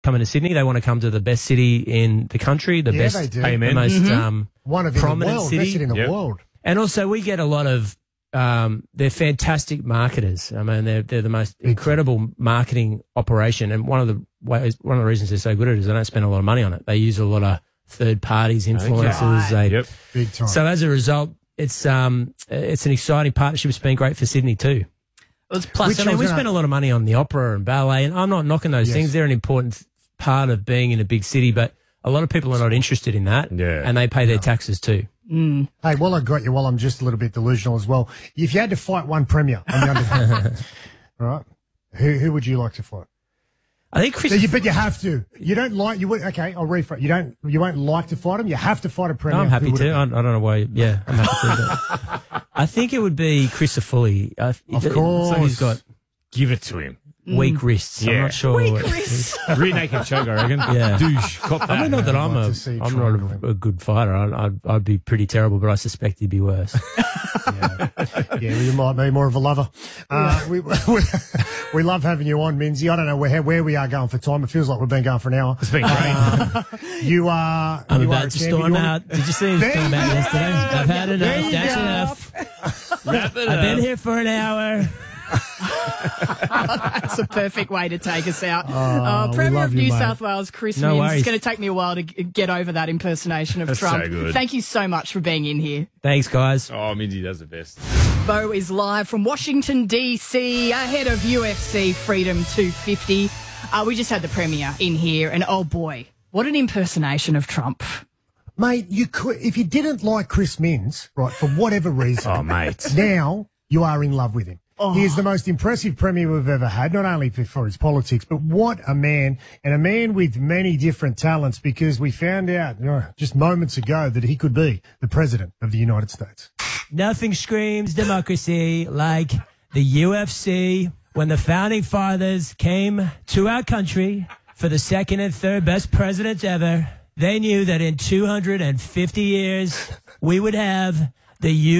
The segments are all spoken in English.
coming to Sydney. They want to come to the best city in the country, the best, they do. the most One of prominent in the world, city. best in the world. And also, we get a lot of. They're fantastic marketers. I mean, they're the most incredible marketing operation. And one of the reasons they're so good at it is they don't spend a lot of money on it. They use a lot of third parties, influencers. Big time. So as a result, it's an exciting partnership. It's been great for Sydney too. Plus, we spend a lot of money on the opera and ballet, and I'm not knocking those things. They're an important part of being in a big city, but a lot of people are not interested in that, and they pay their taxes too. Hey, while I got you, while I'm just a little bit delusional as well, if you had to fight one premier on the undercard, right, who would you like to fight? I think Chris. But you have to. You don't like. You would. Okay, I'll rephrase. You won't like to fight him. You have to fight a premier. No, I'm happy to. I don't know why. Yeah, I'm happy to. But I think it would be Chris Foley. Of course, so he's got. Give it to him. Weak wrists. I'm not sure. Weak wrists. Rear naked choke, I reckon. Yeah. Douche. Cop that. I mean, not that I'm not a good fighter. I'd be pretty terrible, but I suspect he'd be worse. Yeah, you might be more of a lover. We love having you on, Minzy. I don't know where we are going for time. It feels like we've been going for an hour. It's been great. You are. I'm you about are to storm out. Did you see him storm out yesterday? I've had enough. That's enough. Wrap it I've up. been here for an hour. That's a perfect way to take us out. we Premier love of you, New mate. South Wales, Chris No Minns. worries. It's going to take me a while to get over that impersonation of That's Trump. so good. Thank you so much for being in here. Thanks, guys. Oh, Mindy does the best. Bo is live from Washington, D.C., ahead of UFC Freedom 250. We just had the Premier in here, and oh boy, what an impersonation of Trump. Mate, you could, if you didn't like Chris Minns, right, for whatever reason, Oh, mate. now you are in love with him. He is the most impressive premier we've ever had, not only for his politics, but what a man, and a man with many different talents, because we found out just moments ago that he could be the president of the United States. Nothing screams democracy like the UFC. When the founding fathers came to our country for the second and third best presidents ever, they knew that in 250 years we would have the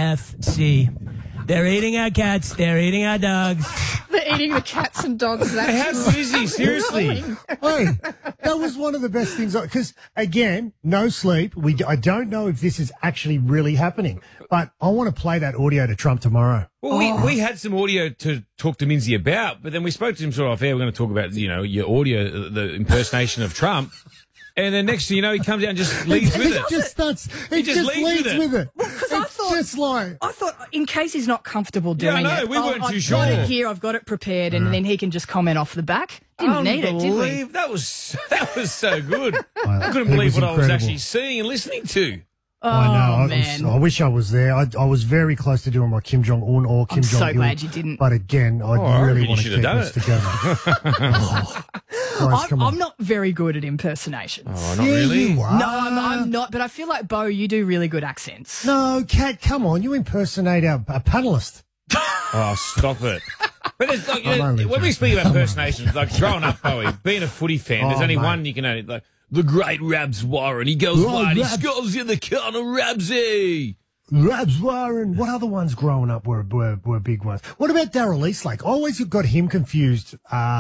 UFC. They're eating our cats. They're eating our dogs. They're eating the cats and dogs. How busy, seriously. Hey, that was one of the best things, because again, no sleep. I don't know if this is actually really happening, but I want to play that audio to Trump tomorrow. Well, we had some audio to talk to Minzy about, but then we spoke to him sort of off air. We're going to talk about, your audio, the impersonation of Trump. And then next thing you know, he comes out and just leads with it. It just starts. He It just just leads leads with with it. Because I It's thought, just like. I thought, in case he's not comfortable doing I know, it, we weren't too I've sure. got it here, I've got it prepared, and then he can just comment off the back. Didn't need it, did we? That was so good. I couldn't It believe was what I was incredible. actually seeing and listening to. Oh, I know. man. I wish I was there. I was very close to doing my Kim Jong Un or Kim I'm Jong Il. so glad you didn't. But again, I I really reckon want you to should keep have this done together. Guys, come on. I'm not very good at impersonations. Oh, not really? You are. No, I'm not, but I feel like, Bo, you do really good accents. No, Kat, come on. You impersonate a panelist. Oh, stop it. But it's like, I'm only when we joking. speak about impersonations, like growing up, Bowie, being a footy fan, there's Oh, only mate. one you can only, like, the great Rabs Warren. He goes Oh, wide, he Rabs. scores in the corner, Rabsy. Rabs Warren. What other ones growing up were big ones? What about Daryl Eastlake? I always got him confused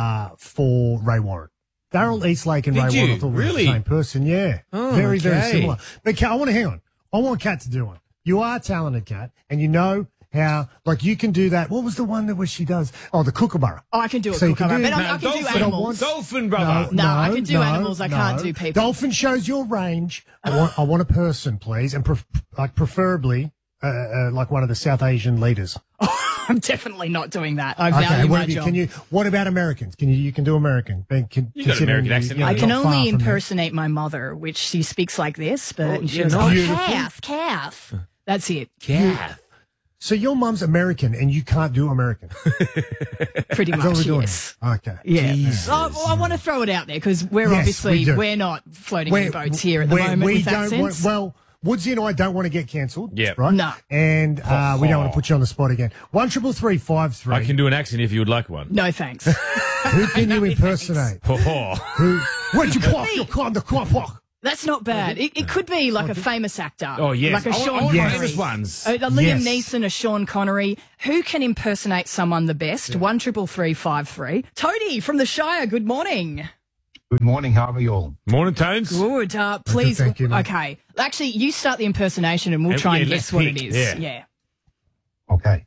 for Ray Warren. Daryl Eastlake and Did Ray you? Warren I thought were Really? the same person. Yeah. Oh, very, very okay. similar. But Kat, I want to hang on. I want Kat to do one. You are talented, Kat, and you know how, like, you can do that. What was the one that she does? Oh, the Kookaburra. Oh, I can do a So you can kookaburra, do- but No, I can do Dolphin. animals. Dolphin, brother. No, I can do animals. I can't do people. Dolphin shows your range. I want a person, please, and preferably like one of the South Asian leaders. I'm definitely not doing that. I Okay, value my what, job. can you? What about Americans? You can do American? You got an considering American accent. you're I can not far only from that. impersonate my mother, which she speaks like this, but she you're goes, not. oh, Beautiful. calf. That's it. Calf. So your mum's American and you can't do American. Pretty Is that what much, we're doing? yes. Okay. Yeah. Jesus. Well, I want to throw it out there because we're Yes, obviously, we do. we're not floating any boats here at the moment we with don't accents. well, Woodsy and I don't want to get cancelled. Yeah. Right? No. And we don't want to put you on the spot again. 1-333-533. I can do an accent if you would like one. No, thanks. Who can you impersonate? Oh. Who? Where'd you walk? You can't the walk. That's not bad. It could be like a famous actor. Oh, yes. Like a I Sean want Connery. famous ones. A Liam Yes. Neeson, a Sean Connery. Who can impersonate someone the best? 1-333-533. Toadie from the Shire, good morning. Good morning. How are you all? Morning, Tones. Good. Please. thank you, mate. Okay. Actually, you start the impersonation and we'll try and guess what it is. Yeah. Okay.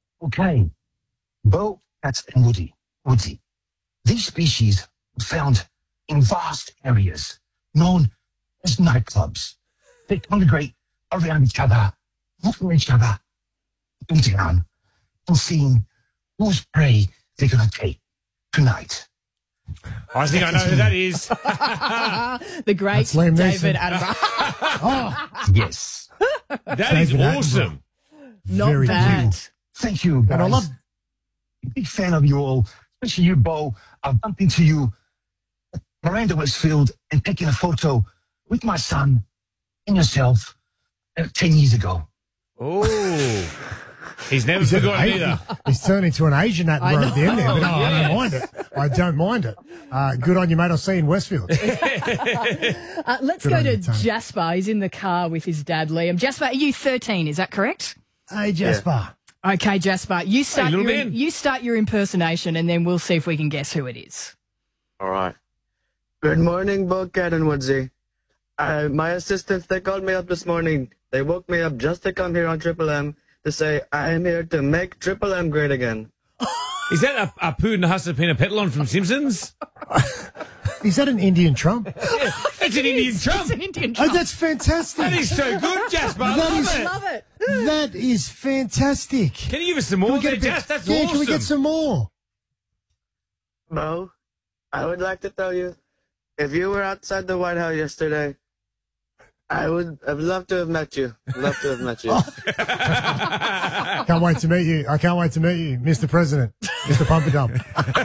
Bo, Cats, and Woody. These species are found in vast areas known as nightclubs. They congregate around each other, looking at each other, looking down, and seeing whose prey they're going to take tonight. I think I know who that is. The great That's Liam David Neeson. Attenborough. Yes. That is David awesome. Not Very bad. cute. Thank you, guys. And I love... Big fan of you all, especially you, Bo. I've bumped into you at Miranda Westfield and taken a photo with my son and yourself 10 years ago. Oh. He's never forgotten either. He's turned into an Asian at I the end there, but know, I yeah. don't mind it. I don't mind it. Good on you, mate. I'll see you in Westfield. Let's Good go on to you, Tony. Jasper. He's in the car with his dad, Liam. Jasper, are you 13? Is that correct? Hey, Jasper. Okay, Jasper. You start, little your, man. you start your impersonation and then we'll see if we can guess who it is. All right. Good morning, Bo, Cat, and Woodsy. My assistants, they called me up this morning. They woke me up just to come here on Triple M to say I am here to make Triple M great again. Is that a Apu Nahasapina Petalon from Simpsons? Is that an Indian Trump? It's an Indian Trump. It's an Indian Oh, Trump. that's fantastic. That is so good, Jasper. I That love is- it. Love it. That is fantastic. Can you give us some more Can we there, get a bit- Jas? That's yeah, awesome. can we get some more? Bo, I would like to tell you, if you were outside the White House yesterday, I would have loved to have met you. Love to have met you. Can't wait to meet you. I can't wait to meet you, Mr. President, Mr. Pumper-Dump.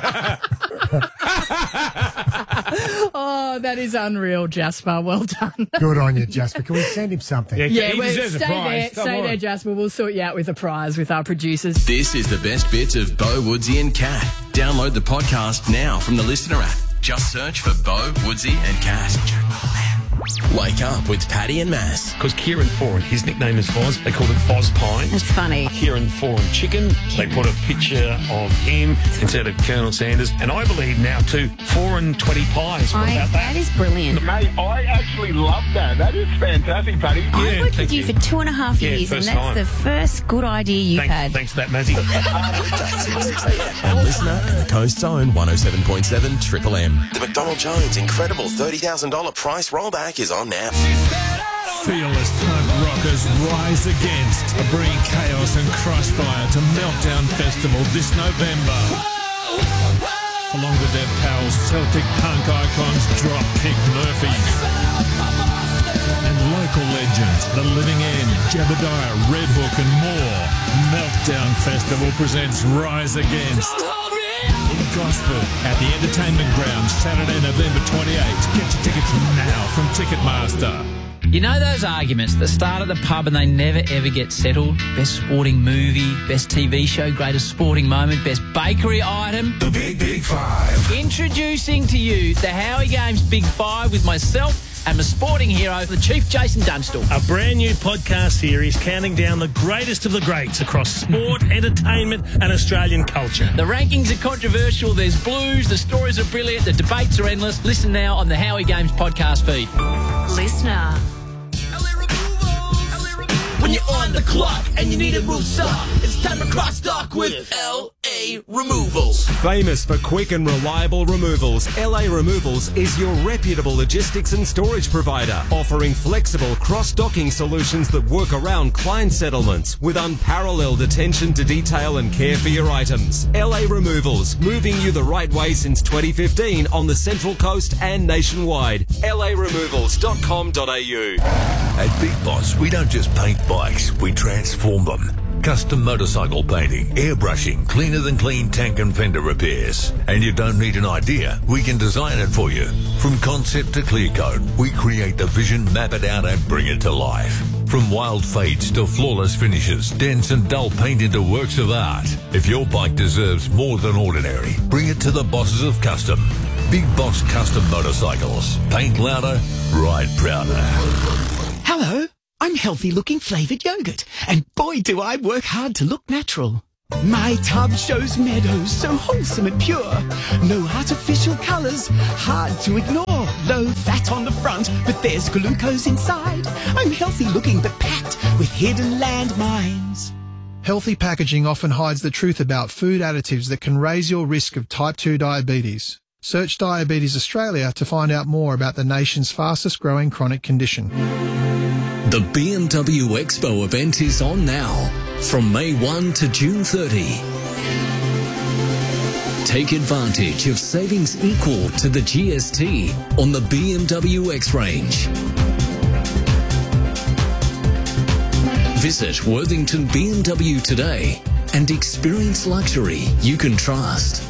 Oh, that is unreal, Jasper. Well done. Good on you, Jasper. Can we send him something? Yeah, he well, deserves a stay prize. there, Come stay on. there, Jasper. We'll sort you out with a prize with our producers. This is the best bits of Bo, Woodsy and Cat. Download the podcast now from the Listener app. Just search for Bo, Woodsy and Cat. Wake up with Paddy and Mass. Because Kieran Foran, his nickname is Foz. They called him Foz Pine. It's funny. Kieran Foran Chicken. They put a picture of him instead of Colonel Sanders. And I believe now too, Foran 20 pies. What about That that? is brilliant. Mate, I actually love that. That is fantastic, Paddy. I've worked with thank you you. for 2.5 Yeah, years, and first that's time. the first good idea you've had. Thanks for that, Mazzy. On Listener and the Coast's own 107.7 Triple M. The McDonald Jones incredible $30,000 price rollback is on now. Fearless punk rockers rise against, bringing chaos and crossfire to Meltdown Festival this November. Along with their pals, Celtic punk icons Dropkick Murphys. And local legends, The Living End, Jebediah, Red Hook and more. Meltdown Festival presents Rise Against. In Gosford at the Entertainment Grounds, Saturday, November 28th. Get your tickets now from Ticketmaster. You know those arguments that start at the pub and they never ever get settled? Best sporting movie, best TV show, greatest sporting moment, best bakery item. The Big Five. Introducing to you the Howie Games Big Five with myself and my sporting hero, the Chief Jason Dunstall. A brand new podcast series counting down the greatest of the greats across sport, entertainment and Australian culture. The rankings are controversial, there's blues, the stories are brilliant, the debates are endless. Listen now on the Howie Games podcast feed. Listener. When you're on the clock and you need to move soft, it's time to cross stock with LA Removals. Famous for quick and reliable removals, LA Removals is your reputable logistics and storage provider, offering flexible cross-docking solutions that work around client settlements with unparalleled attention to detail and care for your items. LA Removals, moving you the right way since 2015 on the Central Coast and nationwide. LARemovals.com.au. At Big Boss, we don't just paint bikes, we transform them. Custom motorcycle painting, airbrushing, cleaner than clean tank and fender repairs. And you don't need an idea, we can design it for you. From concept to clear coat, we create the vision, map it out and bring it to life. From wild fades to flawless finishes, dents and dull paint into works of art. If your bike deserves more than ordinary, bring it to the bosses of custom. Big Boss Custom Motorcycles. Paint louder, ride prouder. Hello, I'm healthy-looking flavoured yogurt, and boy do I work hard to look natural. My tub shows meadows so wholesome and pure. No artificial colours, hard to ignore. Low fat on the front, but there's glucose inside. I'm healthy looking but packed with hidden landmines. Healthy packaging often hides the truth about food additives that can raise your risk of type 2 diabetes. Search Diabetes Australia to find out more about the nation's fastest growing chronic condition. The BMW Expo event is on now, from May 1 to June 30. Take advantage of savings equal to the GST on the BMW X range. Visit Worthington BMW today and experience luxury you can trust.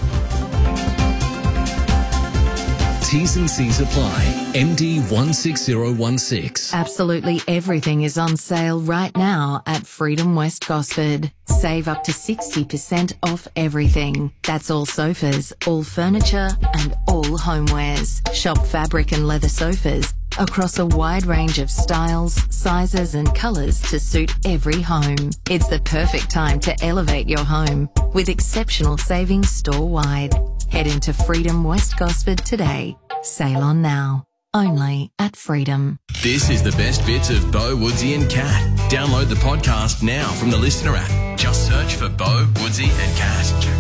T's and C's apply. MD 16016. Absolutely everything is on sale right now at Freedom West Gosford. Save up to 60% off everything. That's all sofas, all furniture and all homewares. Shop fabric and leather sofas across a wide range of styles, sizes and colours to suit every home. It's the perfect time to elevate your home with exceptional savings store-wide. Head into Freedom West Gosford today. Sail on now. Only at Freedom. This is the best bits of Bo, Woodsy and Cat. Download the podcast now from the Listener app. Just search for Bo, Woodsy and Cat.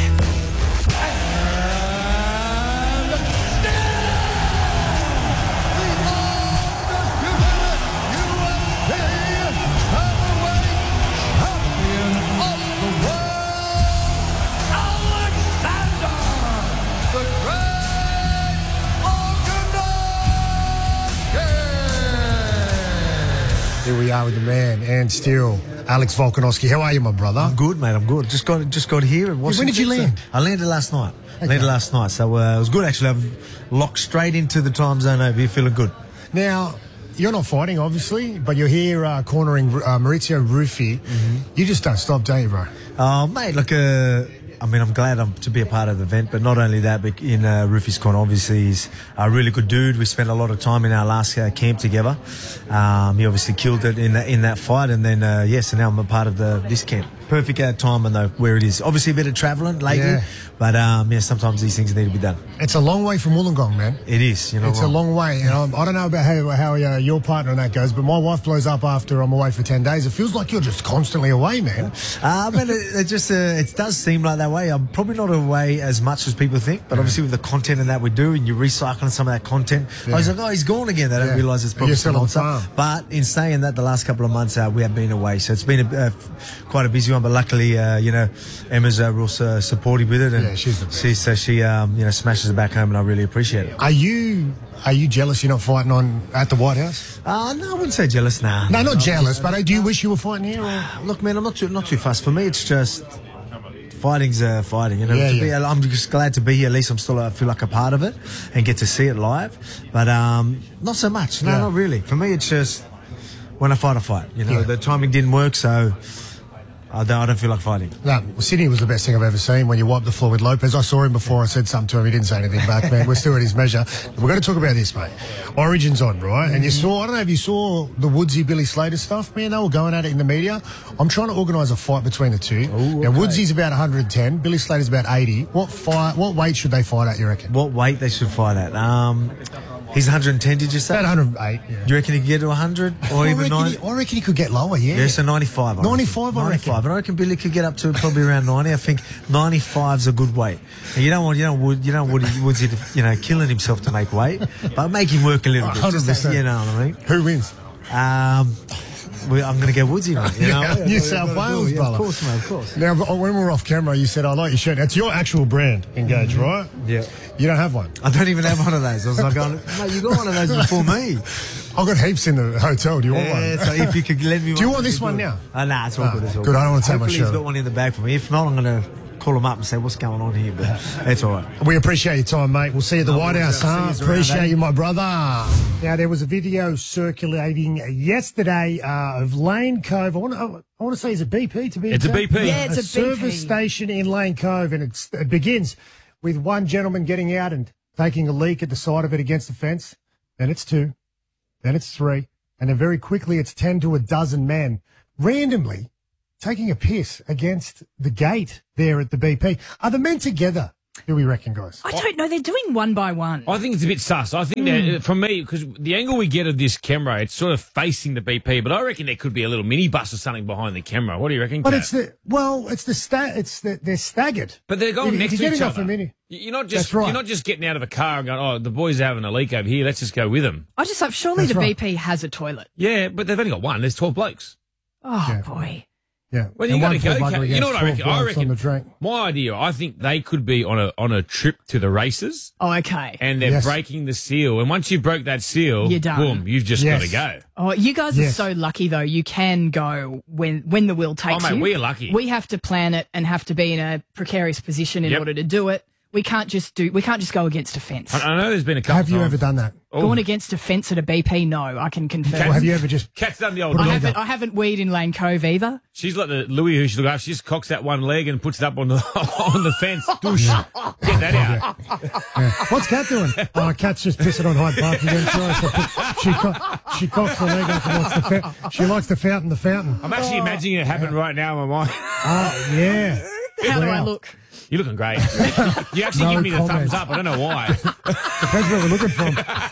Here we are with the man and still Alex Volkanovski. How are you, my brother? I'm good, mate. I'm good. Just got here in Washington. When did you land? I landed last night. So it was good, actually. I've locked straight into the time zone over here, feeling good. Now, you're not fighting, obviously, but you're here cornering Maurizio Ruffi. Mm-hmm. You just don't stop, don't you, bro? Mate, look, I mean, I'm glad to be a part of the event, but not only that, but in Ruffi's corner, obviously, he's a really good dude. We spent a lot of time in our last camp together. He obviously killed it in that fight, and then, so now I'm a part of this camp. Perfect time and where it is. Obviously, a bit of travelling lately, but sometimes these things need to be done. It's a long way from Wollongong, man. It is, It's a long way. And I don't know about how your partner and that goes, but my wife blows up after I'm away for 10 days. It feels like you're just constantly away, man. It does seem like that way. I'm probably not away as much as people think, but obviously with the content and that we do, and you're recycling some of that content, I was like, he's gone again. They don't realise it's probably still on time. But in saying that, the last couple of months we have been away, so it's been quite a busy one. But luckily, Emma's real supportive with it, and she's the best. She smashes it back home, and I really appreciate it. Are you jealous you're not fighting at the White House? No, I wouldn't say jealous. Nah. No, not jealous. But do you wish you were fighting here? Or? Look, man, I'm not too fussed. For me, it's just fighting's fighting. I'm just glad to be here. At least I feel like a part of it and get to see it live. But not so much. No, not really. For me, it's just when I fight, I fight. The timing didn't work, so I don't feel like fighting. No, Sydney was the best thing I've ever seen when you wiped the floor with Lopez. I saw him before. I said something to him. He didn't say anything back, man. We're still at his measure. We're going to talk about this, mate. Origin's on, right? And I don't know if you saw the Woodsy Billy Slater stuff, man. They were going at it in the media. I'm trying to organise a fight between the two. Ooh, okay. Now, Woodsy's about 110. Billy Slater's about 80. What weight should they fight at, you reckon? What weight they should fight at? He's 110, did you say? About 108, yeah. Do you reckon he could get to 100? Or even 90? I reckon he could get lower, yeah. Yeah, so 95. 95, I reckon. And I reckon Billy could get up to probably around 90. I think 95's a good weight. And you don't want Woodsy to, killing himself to make weight, but make him work a little bit. 100%. You know what I mean? Who wins? I'm going to get Woodsy, mate. New South Wales, brother. Of course, mate, of course. Now, when we were off camera, you said, I like your shirt. It's your actual brand, Engage, right? Yeah. You don't have one? I don't even have one of those. I was like, mate, you got one of those before me. I've got heaps in the hotel. Do you want one? So if you could lend me one. Do you want this one now? Nah, it's all good. It's all good. I don't want to take my shirt. shirt. He's got one in the bag for me. If not, I'm going to call him up and say, what's going on here? But it's all right. We appreciate your time, mate. We'll see you at the White House. Appreciate you, my brother. Now, there was a video circulating yesterday of Lane Cove. I want to say it's a BP to be It's exact. a BP. Yeah, it's a service BP. station in Lane Cove, and it begins with one gentleman getting out and taking a leak at the side of it against the fence. Then it's 2. Then it's 3. And then very quickly it's 10 to a dozen men randomly taking a piss against the gate there at the BP. Are the men together? Do we reckon, guys? I don't know. They're doing one by one. I think it's a bit sus. I think that, for me, because the angle we get of this camera, it's sort of facing the BP, but I reckon there could be a little minibus or something behind the camera. What do you reckon, But Kat? they're staggered. But they're going next to each other. Mini. You're not just That's right. you're not just getting out of a car and going, oh, the boys are having a leak over here. Let's just go with them. I just thought surely That's the right. BP has a toilet. Yeah, but they've only got one. There's 12 blokes. Oh, boy. Yeah. Well, you And got to one go. poor bugger Kat. You against know what I 12 reckon? I blokes on reckon the drink. my idea. I think they could be on a trip to the races. Oh, okay. And they're Yes. breaking the seal. And once you broke that seal, You're done. boom, you've just Yes. got to go. Oh, you guys are Yes. so lucky though. You can go when the will takes Oh, mate, you. we're lucky. We have to plan it and have to be in a precarious position in Yep. order to do it. We can't just go against a fence. I know there's been a couple Have you times. ever done that? Oh. Going against a fence at a BP, no, I can confirm. Or have you ever just... Cat's done the old. I haven't weed in Lane Cove either. She's like the Louis who she look after. She just cocks that one leg and puts it up on the on the fence. Doosh. Get that out. Yeah. What's Kat doing? Oh, Kat's just pissing on Hyde Park again. She cocks her leg up and wants the fountain. She likes to fountain the fountain. I'm actually imagining it happen right now in my mind. Oh, yeah. How do Wow. I look? You're looking great. You actually No give me the comment. thumbs up. I don't know why. Depends where we're looking from.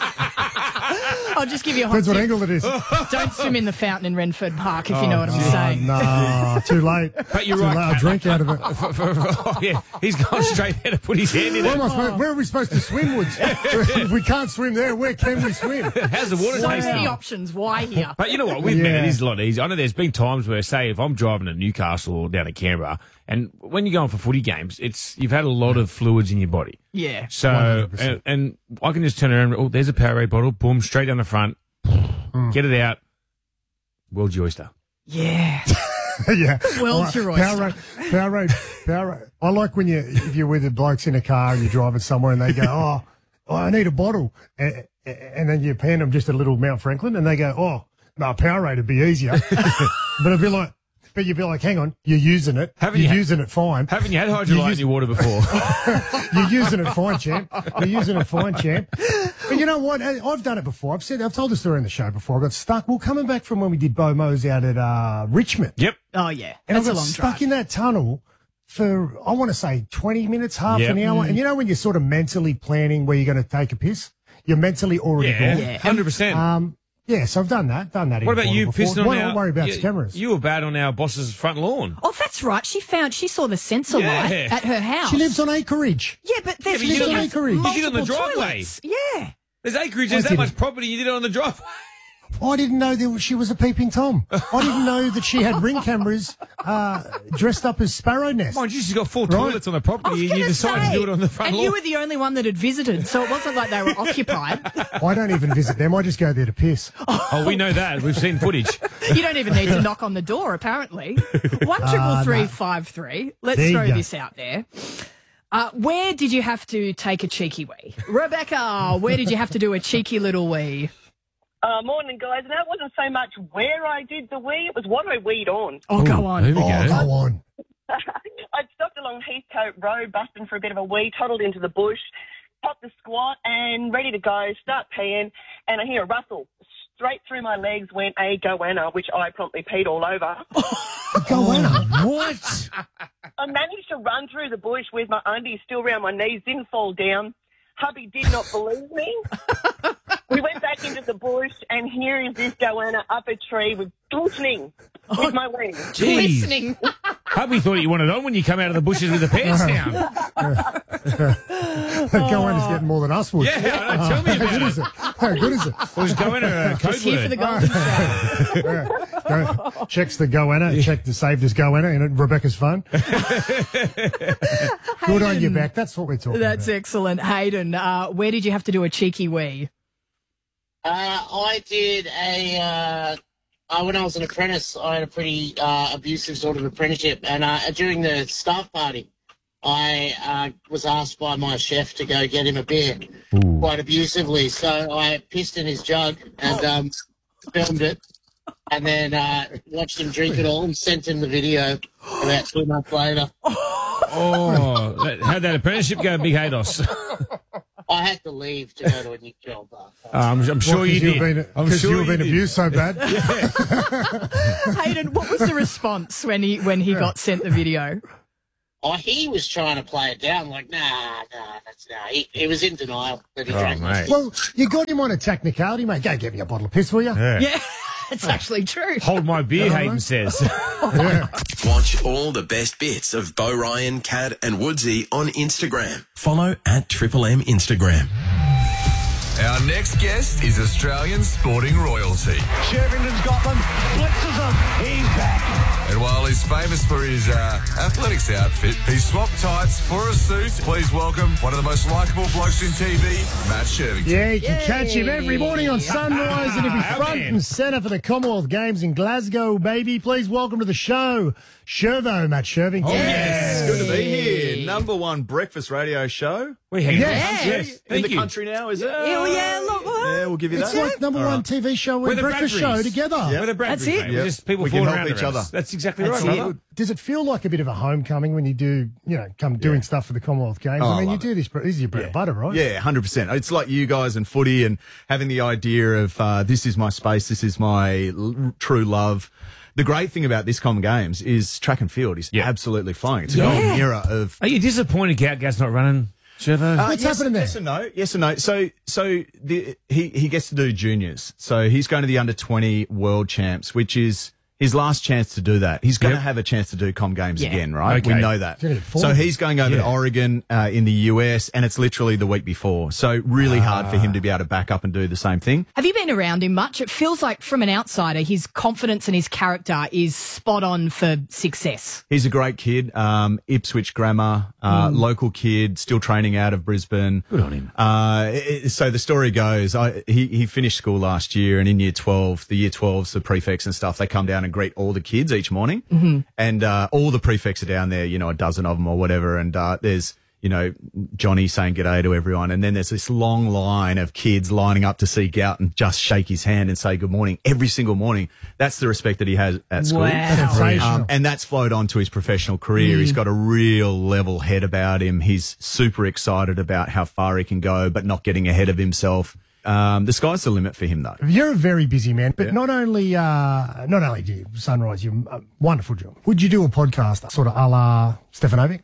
I'll just give you a hot Depends what tip. angle it is. Don't swim in the fountain in Renford Park if you know what I'm Oh, saying. no, too late. But you're Too right, late. I'll Kat. drink out of it. Oh, yeah, he's gone straight there to put his hand in Where, it. where are we supposed to swim, Woods? If we can't swim there, where can we swim? How's the water So tasting? many options. Why here? But you know what? With men, Yeah. it is a lot easier. I know there's been times where, say, if I'm driving to Newcastle or down to Canberra, and when you're going for footy games, you've had a lot of fluids in your body. Yeah. So, 100%. and I can just turn around, oh, there's a Powerade bottle, boom, straight down the front, get it out, World's your oyster. Yeah. Yeah. World's your oyster. Powerade. I like when if you're with the blokes in a car and you're driving somewhere and they go, oh, I need a bottle. And then you pan them just a little Mount Franklin and they go, oh, no, Powerade would be easier. But you'd be like, hang on, you're using it. You're using it fine. Haven't you had hydrolyte in your water before? You're using it fine, champ. You're using it fine, champ. But you know what? I've done it before. I've told the story on the show before. I got stuck. Well, coming back from when we did Bomo's out at Richmond. Yep. Oh, yeah. And I That's a got long stuck drive. in that tunnel for, I want to say, 20 minutes, half Yep. an hour. And you know when you're sort of mentally planning where you're going to take a piss? You're mentally already gone. Yeah, 100%. Yeah, so I've done that. Done that. What in about a you bottle before. pissing on Why our... not worry about you, cameras? You were bad on our boss's front lawn. Oh, that's right. She saw the sensor Yeah. light at her house. She lives on acreage. Yeah, but there's Yeah, but you she did has it on the- you did it on the multiple driveway. toilets. Yeah. There's acreage, I there's that didn't. much property, you did it on the driveway. I didn't know that she was a peeping Tom. I didn't know that she had ring cameras dressed up as sparrow nests. Mind you, she's got 4 Right. toilets on the I was property and you gonna decided to say, do it on the front and lawn. you were the only one that had visited, so it wasn't like they were occupied. I don't even visit them. I just go there to piss. Oh, we know that. We've seen footage. You don't even need to knock on the door, apparently. 1-333-5-3. Let's There you throw go. this out there. Where did you have to take a cheeky wee? Rebecca, where did you have to do a cheeky little wee? Morning, guys. And that wasn't so much where I did the wee, it was what I weed on. Oh, go on. There we go. Go on. I'd stopped along Heathcote Road, busting for a bit of a wee, toddled into the bush, popped the squat, and ready to go, start peeing, and I hear a rustle. Straight through my legs went a goanna, which I promptly peed all over. What? I managed to run through the bush with my undies still around my knees, didn't fall down. Hubby did not believe me. We went back into the bush, and here is this goanna up a tree with glistening with my wings. Jeez. Listening. Hubby thought you wanted on when you come out of the bushes with the pants down. That goanna's getting more than us would. Yeah, I know. Tell me How about good it. is it? How good is it? Was goanna a code Just here for the word? golden shower. Go, checks the goanna, check the saved as goanna in Rebecca's phone. Good on your back. That's what we're talking That's about. excellent. Hayden, where did you have to do a cheeky wee? I did when I was an apprentice, I had a pretty abusive sort of apprenticeship, and during the staff party, I was asked by my chef to go get him a beer, quite abusively. So I pissed in his jug and filmed it, and then watched him drink it all and sent him the video about 2 months later. Oh, how'd that apprenticeship go, Big Hados? I had to leave to go to a new job. I'm sure you did. Because you've been abused so bad. Hayden, what was the response when he got sent the video? Oh, he was trying to play it down like, nah. He was in denial that he drank. Mate. Well, you got him on a technicality, mate. Go get me a bottle of piss, will you? Yeah, it's actually true. Hold my beer, Hayden says. Watch all the best bits of Bo Ryan, Cat and Woodsy on Instagram. Follow at Triple M Instagram. Our next guest is Australian sporting royalty. Shervington's got them, blitzes them, he's back. And while he's famous for his athletics outfit, he swapped tights for a suit. Please welcome one of the most likeable blokes in TV, Matt Shervington. Yeah, you can catch him every morning on Sunrise and he'll be front and centre for the Commonwealth Games in Glasgow, baby. Please welcome to the show, Shervo, Matt Shervington. Oh, yes. Good to be here. Number one breakfast radio show. We hang Yes. In the country now, is it? Yeah, look. Yeah, we'll give you It's that. like number one TV show and breakfast show together. We're the Bradburys, That's it. mate. Just people We can falling help around each other. That's exactly That's right, it. brother. Does it feel like a bit of a homecoming when you do, come doing stuff for the Commonwealth Games? Oh, I mean, I you love do this is your bread and butter, right? Yeah, 100%. It's like you guys and footy and having the idea of this is my space, this is my true love. The great thing about this Common Games is track and field is absolutely flying. It's a golden era of... Are you disappointed Gat's not running, Shervo? What's happening there? Yes and no. Yes and no. So he gets to do juniors. So he's going to the under-20 World Champs, which is his last chance to do that. He's going to have a chance to do Com Games again, right? Okay. We know that. So he's going over to Oregon in the US, and it's literally the week before. So really hard for him to be able to back up and do the same thing. Have you been around him much? It feels like, from an outsider, his confidence and his character is spot on for success. He's a great kid, Ipswich Grammar, local kid, still training out of Brisbane. Good on him. So the story goes, he finished school last year, and in year 12, the year 12s, the prefects and stuff, they come down and greet all the kids each morning. Mm-hmm. And all the prefects are down there, a dozen of them or whatever. And there's, Johnny saying g'day to everyone. And then there's this long line of kids lining up to see Gout and just shake his hand and say good morning every single morning. That's the respect that he has at school. Wow. And that's flowed on to his professional career. He's got a real level head about him. He's super excited about how far he can go, but not getting ahead of himself. The sky's the limit for him, though. You're a very busy man, but not only do you Sunrise, you're a wonderful job. Would you do a podcast sort of a la Stefanovic?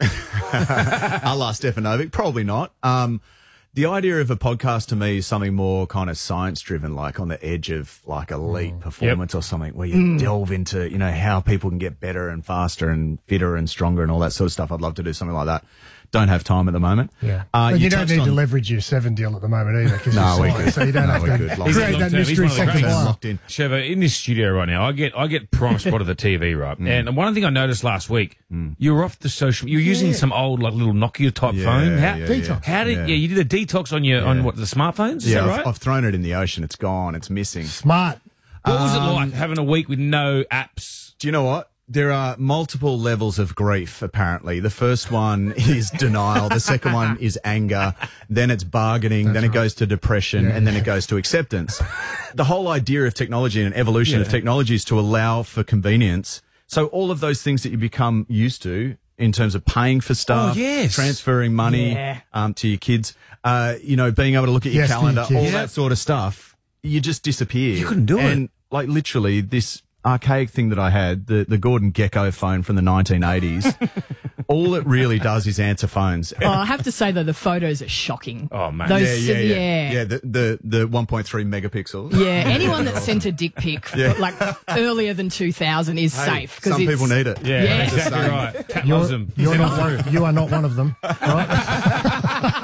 A la Stefanovic? Probably not. The idea of a podcast to me is something more kind of science driven, like on the edge of like elite performance or something, where you delve into, how people can get better and faster and fitter and stronger and all that sort of stuff. I'd love to do something like that. Don't have time at the moment. Yeah. But you don't need to leverage your 7 deal at the moment either. No, we're good. So you don't have to create that mystery second line. Locked in. Shervo, in this studio right now, I get prime spot of the TV, right? And one thing I noticed last week, you were off the social. You were using some old like little Nokia type phone. Detox. How did you did a detox on your on what the smartphones? Is that right? I've thrown it in the ocean. It's gone. It's missing. Smart. What was it like having a week with no apps? Do you know what? There are multiple levels of grief, apparently. The first one is denial. The second one is anger. Then it's bargaining. Then it goes to depression. And then it goes to acceptance. The whole idea of technology and evolution of technology is to allow for convenience. So all of those things that you become used to in terms of paying for stuff, transferring money to your kids, being able to look at your calendar, all that sort of stuff, you just disappear. You couldn't do it. And like literally this archaic thing that I had, the Gordon Gecko phone from the 1980s, all it really does is answer phones. Oh, I have to say, though, the photos are shocking. Oh, man. Those, the 1.3 megapixels. Yeah, anyone that sent a dick pic like earlier than 2000 is safe. Some people need it. Yeah, exactly right. Cat loves them. You are not one of them, right?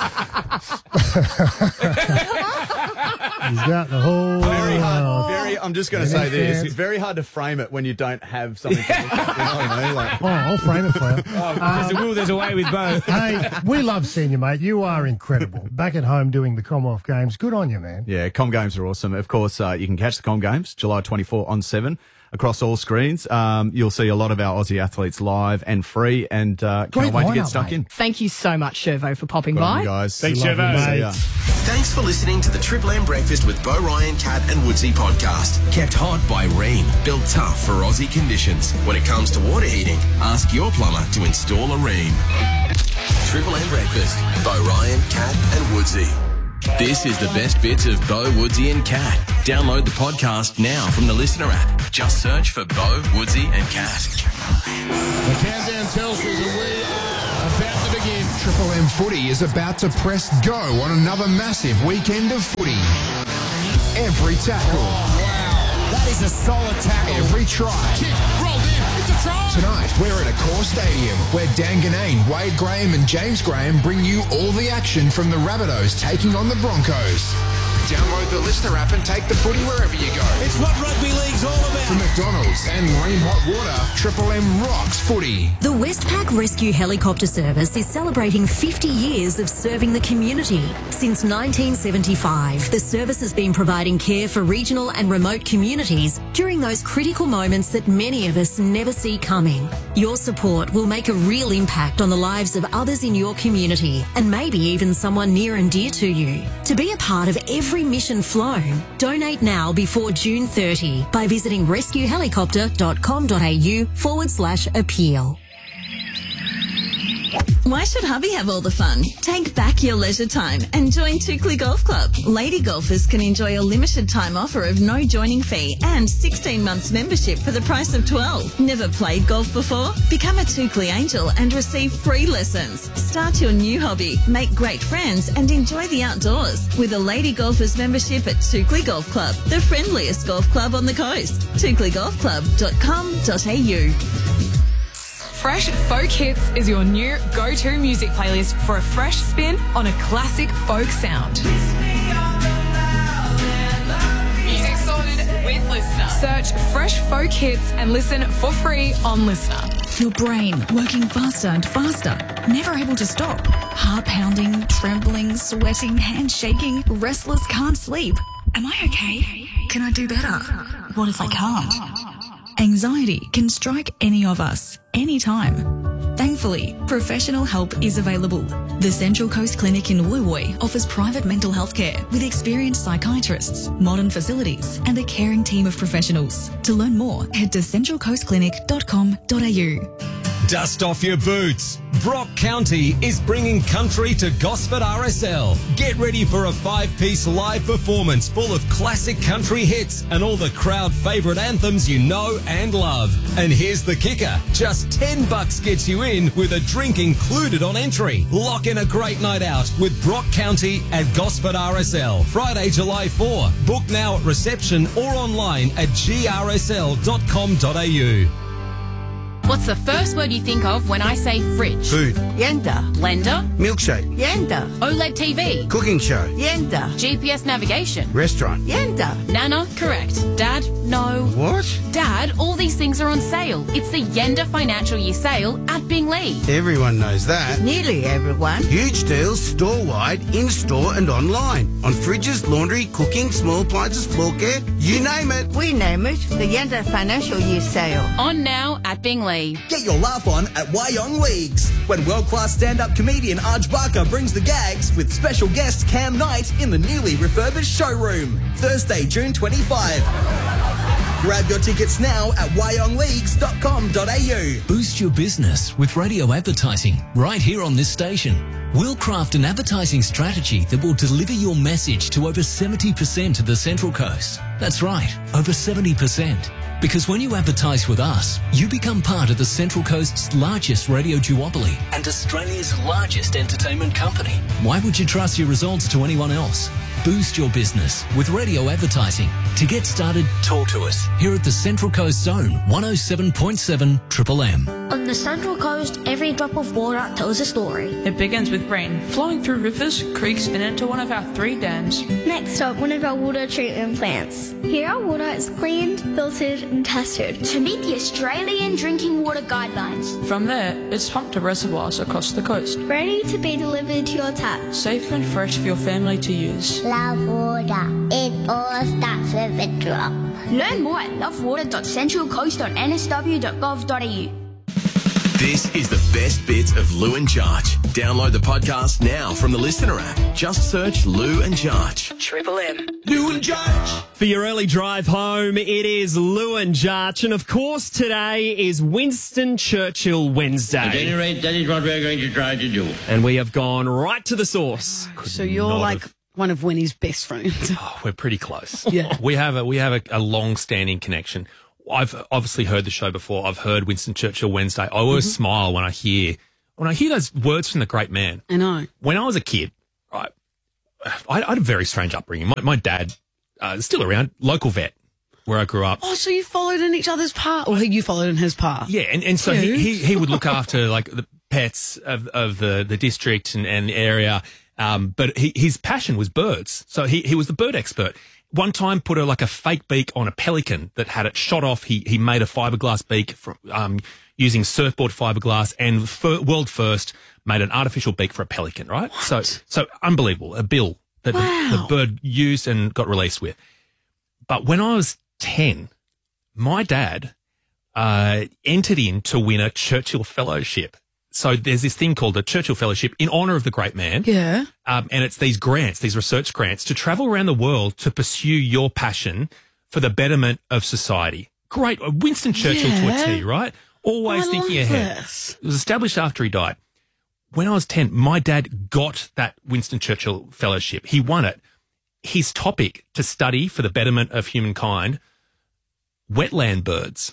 He's got the whole... I'm just going to say this. It's very hard to frame it when you don't have something to look at. You know what I mean? I'll frame it for you. There's a will, there's a way with Bo. Hey, we love seeing you, mate. You are incredible. Back at home doing the Commonwealth Games. Good on you, man. Yeah, Com Games are awesome. Of course, you can catch the Com Games July 24 on 7 across all screens. You'll see a lot of our Aussie athletes live and free, and can't wait to get stuck in. Thank you so much, Shervo, for popping Good on by. you guys. Thanks, Shervo. Thanks for listening to the Triple M Breakfast with Bo Ryan, Cat and Woodsy podcast. Kept hot by Ream. Built tough for Aussie conditions. When it comes to water heating, ask your plumber to install a Ream. Triple M Breakfast. Bo Ryan, Kat and Woodsy. This is the best bits of Bo, Woodsy and Kat. Download the podcast now from the Listener app. Just search for Bo, Woodsy and Kat. The countdown tells me that we are about to begin. Triple M Footy is about to press go on another massive weekend of footy. Every tackle. Oh, wow. That is a solid tackle. Every try. Kick, rolled in. It's a try. Tonight, we're at Accor Stadium, where Dan Ganane, Wade Graham and James Graham bring you all the action from the Rabbitohs taking on the Broncos. Download the Listener app and take the footy wherever you go. It's what rugby league's all about. From McDonald's and Ream Hot Water, Triple M rocks footy. The Westpac Rescue Helicopter Service is celebrating 50 years of serving the community. Since 1975, the service has been providing care for regional and remote communities during those critical moments that many of us never see coming. Your support will make a real impact on the lives of others in your community and maybe even someone near and dear to you. To be a part of every mission flown, donate now before June 30 by visiting rescuehelicopter.com.au/appeal. Why should hubby have all the fun? Take back your leisure time and join Tukli Golf Club. Lady golfers can enjoy a limited time offer of no joining fee and 16 months membership for the price of 12. Never played golf before? Become a Tukli Angel and receive free lessons. Start your new hobby, make great friends and enjoy the outdoors with a Lady Golfers membership at Tukli Golf Club, the friendliest golf club on the coast. TukliGolfClub.com.au. Fresh Folk Hits is your new go-to music playlist for a fresh spin on a classic folk sound. Music sorted with Listener. Search Fresh Folk Hits and listen for free on Listener. Your brain working faster and faster, never able to stop. Heart pounding, trembling, sweating, hands shaking, restless, can't sleep. Am I okay? Can I do better? What if I can't? Anxiety can strike any of us, anytime. Thankfully, professional help is available. The Central Coast Clinic in Woy Woy offers private mental health care with experienced psychiatrists, modern facilities, and a caring team of professionals. To learn more, head to centralcoastclinic.com.au. Dust off your boots. Brock County is bringing country to Gosford RSL. Get ready for a 5-piece live performance full of classic country hits and all the crowd favourite anthems you know and love. And here's the kicker. Just $10 gets you in with a drink included on entry. Lock in a great night out with Brock County at Gosford RSL. Friday, July 4. Book now at reception or online at grsl.com.au. What's the first word you think of when I say fridge? Food. Yenda. Blender? Milkshake. Yenda. OLED TV? Cooking show. Yenda. GPS navigation? Restaurant. Yenda. Nana? Correct. Dad? No. What? Dad, all these things are on sale. It's the Yenda Financial Year Sale at Bingley. Everyone knows that. Nearly everyone. Huge deals store-wide, in-store and online. On fridges, laundry, cooking, small appliances, floor care, you name it. We name it the Yenda Financial Year Sale. On now at Bingley. Get your laugh on at Wyong Leagues when world-class stand-up comedian Arj Barker brings the gags with special guest Cam Knight in the newly refurbished showroom. Thursday, June 25. Grab your tickets now at wyongleagues.com.au. Boost your business with radio advertising right here on this station. We'll craft an advertising strategy that will deliver your message to over 70% of the Central Coast. That's right, over 70%. Because when you advertise with us, you become part of the Central Coast's largest radio duopoly and Australia's largest entertainment company. Why would you trust your results to anyone else? Boost your business with radio advertising. To get started, talk to us here at the Central Coast Zone 107.7 Triple M. On the Central Coast, every drop of water tells a story. It begins with rain flowing through rivers, creeks, and into one of our 3 dams. Next up, one of our water treatment plants. Here our water is cleaned, filtered, and tested to meet the Australian Drinking Water Guidelines. From there, it's pumped to reservoirs across the coast. Ready to be delivered to your tap. Safe and fresh for your family to use. Love water. It all starts with a drop. Learn more at lovewater.centralcoast.nsw.gov.au. This is the best bits of Lou and Jarch. Download the podcast now from the Listener app. Just search Lou and Jarch. Triple M. Lou and Jarch. For your early drive home, it is Lou and Jarch. And of course, today is Winston Churchill Wednesday. At any rate, that is what we're going to try to do. And we have gone right to the source. So you're like one of Winnie's best friends. Oh, we're pretty cse. Yeah. We have a long-standing connection. I've obviously heard the show before. I've heard Winston Churchill Wednesday. I always smile when I hear those words from the great man. I know. When I was a kid, I had a very strange upbringing. My dad is still around, local vet where I grew up. Oh, so you followed in each other's path, or you followed in his path? Yeah, and so he would look after like the pets of the district and area. But his passion was birds. So he was the bird expert. One time put a fake beak on a pelican that had it shot off. He made a fiberglass beak from using surfboard fiberglass, and world first made an artificial beak for a pelican, right? What? So unbelievable. A bill that the bird used and got released with. But when I was 10, my dad entered in to win a Churchill Fellowship. So there's this thing called the Churchill Fellowship in honour of the great man. Yeah. And it's these grants, these research grants, to travel around the world to pursue your passion for the betterment of society. Great. Winston Churchill to a T, right? Always thinking ahead. It was established after he died. When I was 10, my dad got that Winston Churchill Fellowship. He won it. His topic to study for the betterment of humankind, wetland birds.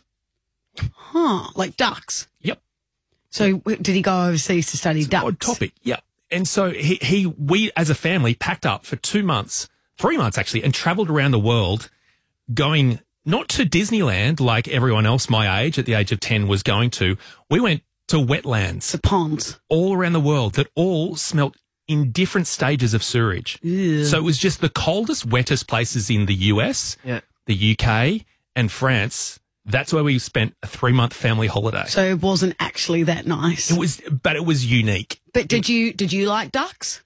Huh, like ducks? Yep. So did he go overseas to study ducks? Odd topic, yeah. And so we as a family packed up for 3 months actually, and travelled around the world, going not to Disneyland like everyone else my age at the age of 10 was going to. We went to wetlands. The ponds. All around the world that all smelt in different stages of sewerage. Ew. So it was just the coldest, wettest places in the US, the UK and France. That's where we spent a 3-month family holiday. So it wasn't actually that nice. But it was unique. But did you like ducks?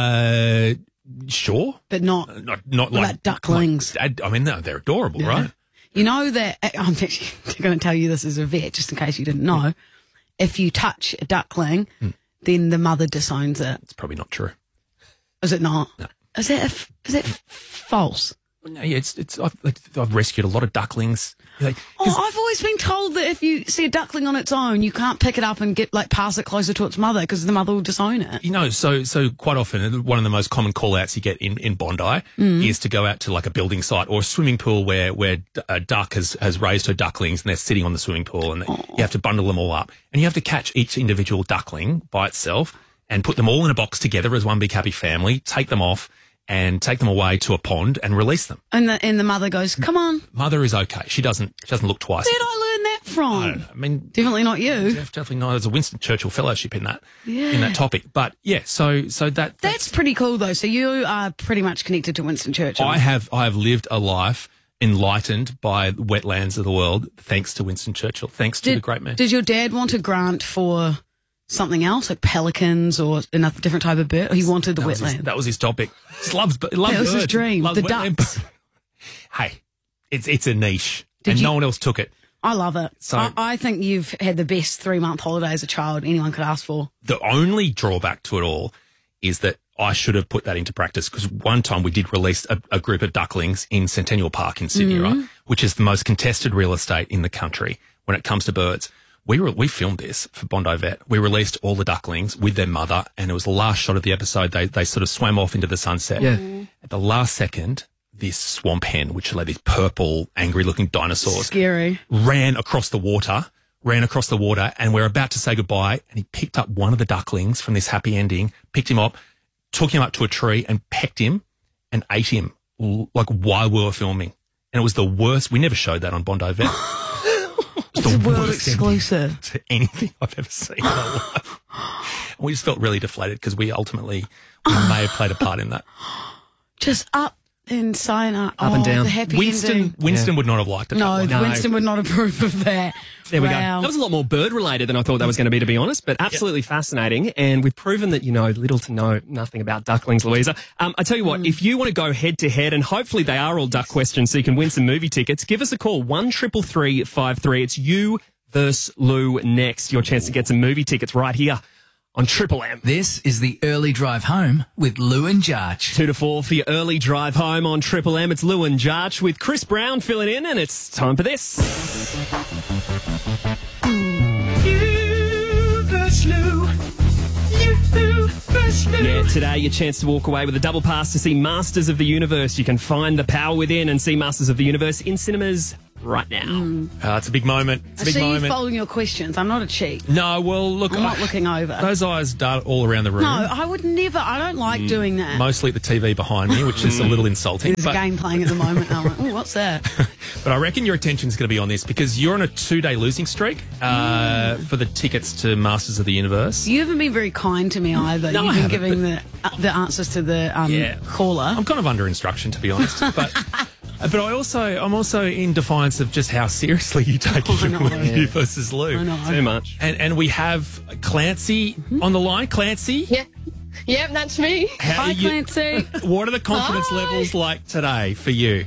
Sure. But not like ducklings. No, they're adorable, right? You know that, I'm actually going to tell you this as a vet, just in case you didn't know. If you touch a duckling, then the mother disowns it. It's probably not true. Is it not? No. Is it false? No, yeah, I've rescued a lot of ducklings. I've always been told that if you see a duckling on its own, you can't pick it up and pass it closer to its mother because the mother will disown it. You know, so quite often one of the most common call-outs you get in Bondi is to go out to like a building site or a swimming pool where a duck has raised her ducklings and they're sitting on the swimming pool, and you have to bundle them all up, and you have to catch each individual duckling by itself and put them all in a box together as one big happy family, take them off and take them away to a pond and release them. And the mother goes, "Come on." Mother is okay. She doesn't look twice. Where did I learn that from? I don't know. I mean, definitely not you. Definitely not. There's a Winston Churchill Fellowship in that topic. But yeah, so that's pretty cool though. So you are pretty much connected to Winston Churchill. I have lived a life enlightened by wetlands of the world thanks to Winston Churchill. Thanks to the great man. Did your dad want a grant for something else, like pelicans or another different type of bird? Or he wanted the wetland. That was his topic. He loved that was his dream. The ducks. Hey, it's a niche, no one else took it. I love it. So I think you've had the best 3-month holiday as a child anyone could ask for. The only drawback to it all is that I should have put that into practice, because one time we did release a group of ducklings in Centennial Park in Sydney, right, which is the most contested real estate in the country when it comes to birds. We filmed this for Bondi Vet. We released all the ducklings with their mother, and it was the last shot of the episode. They sort of swam off into the sunset. Yeah. At the last second, this swamp hen, which are like these purple, angry-looking dinosaurs, scary, ran across the water, and we're about to say goodbye, and he picked up one of the ducklings from this happy ending, picked him up, took him up to a tree and pecked him and ate him like while we were filming. And it was the worst. We never showed that on Bondi Vet. It's a world exclusive to anything I've ever seen in my life. And we just felt really deflated because we may have played a part in that. Just up and sign up and down. The happy Winston would not have liked it. No, Winston would not approve of that. There we go. That was a lot more bird related than I thought that was going to be honest, but absolutely fascinating. And we've proven that you know little to know nothing about ducklings, Louisa. I tell you what, if you want to go head to head, and hopefully they are all duck questions so you can win some movie tickets, give us a call, 133353. It's you versus Lou next. Your chance to get some movie tickets right here on Triple M. This is the early drive home with Lou and Jarch. 2 to 4 for your early drive home on Triple M. It's Lou and Jarch with Chris Brown filling in, and it's time for this. You versus Lou. Yeah, today your chance to walk away with a double pass to see Masters of the Universe. You can find the power within and see Masters of the Universe in cinemas right now. It's a big moment. It's a big I see moment. you following your questions. I'm not a cheat. No, well, look. I'm not looking over. Those eyes dart all around the room. No, I would never. I don't like doing that. Mostly at the TV behind me, which is a little insulting. There's a game playing at the moment. I'm like, what's that? But I reckon your attention's going to be on this because you're on a 2-day losing streak for the tickets to Masters of the Universe. You haven't been very kind to me either. No, You've I been haven't, giving the answers to the caller. I'm kind of under instruction, to be honest. But I'm also in defiance of just how seriously you take you versus Lou. I know. Too much. And we have Clancy on the line. Clancy? Yeah. Yep, that's me. Hi, Clancy. What are the confidence levels like today for you?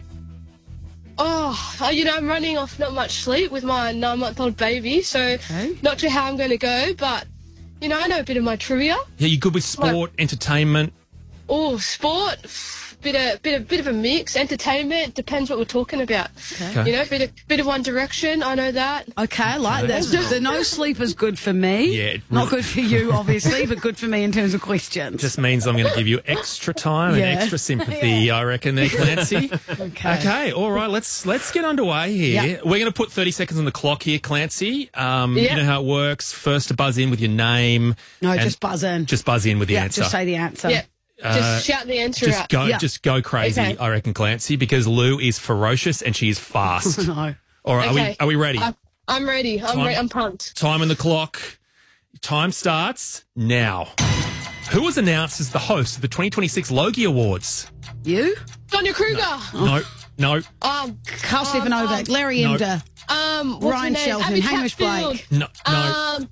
Oh, I'm running off not much sleep with my 9-month-old baby, so not sure how I'm going to go, but, I know a bit of my trivia. Yeah, you good with sport, entertainment? Oh, sport, bit of a mix. Entertainment, depends what we're talking about. Okay. Bit of One Direction, I know that. Okay, I like that. The no sleep is good for me. Yeah. Not good for you, obviously, but good for me in terms of questions. Just means I'm going to give you extra time and extra sympathy, I reckon there, Clancy. Okay, all right, let's get underway here. Yep. We're going to put 30 seconds on the clock here, Clancy. You know how it works. First to buzz in with your name. No, just buzz in. Just buzz in with the answer. Just say the answer. Yeah. Just shout the answer out. Just go crazy, Okay. I reckon, Clancy, because Lou is ferocious and she is fast. No. All right, Okay. are we ready? I'm ready. I'm pumped. Time on the clock. Time starts now. Who was announced as the host of the 2026 Logie Awards? You? Sonia Kruger. No. Carl Stefanovic, Larry No. Emder, What's Ryan her name? Shelton, Abby Hamish Chatfield. Blake.